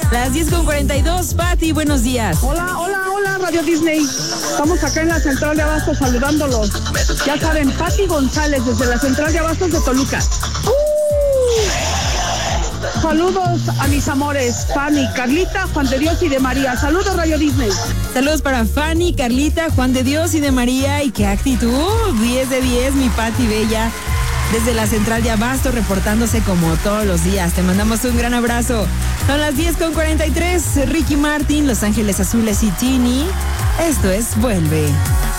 Las 10:42, Pati, buenos días. Hola, Radio Disney. Estamos acá en la Central de Abastos saludándolos. Ya saben, Pati González desde la Central de Abastos de Toluca. Saludos a mis amores, Fanny, Carlita, Juan de Dios y de María. Saludos, Radio Disney. Saludos para Fanny, Carlita, Juan de Dios y de María. Y qué actitud, 10 de 10, mi Pati bella. Desde la Central de Abastos, reportándose como todos los días. Te mandamos un gran abrazo. Son las 10:43. Ricky Martin, Los Ángeles Azules y Tini. Esto es Vuelve.